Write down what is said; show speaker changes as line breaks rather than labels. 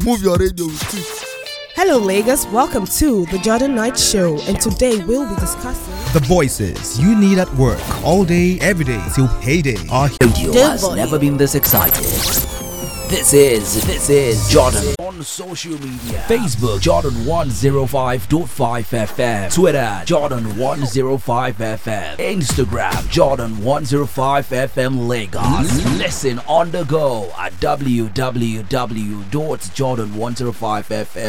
Move your radio with it.
Hello, Lagos. Welcome to the Jordan Knight Show, and today we'll be discussing
the voices you need at work all day, every day till payday. Our
radio has never been this excited. This is Jordan on social media. Facebook Jordan 105.5 FM. Twitter Jordan 105 FM. Instagram Jordan 105 FM Lagos. Listen on the go at www.jordan105fm.